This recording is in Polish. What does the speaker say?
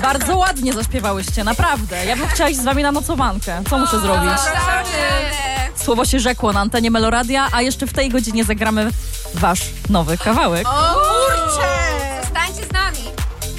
Bardzo ładnie zaśpiewałyście, naprawdę. Ja bym chciała iść z wami na nocowankę. Co muszę zrobić? Słowo się rzekło na antenie Meloradia, a jeszcze w tej godzinie zagramy wasz nowy kawałek.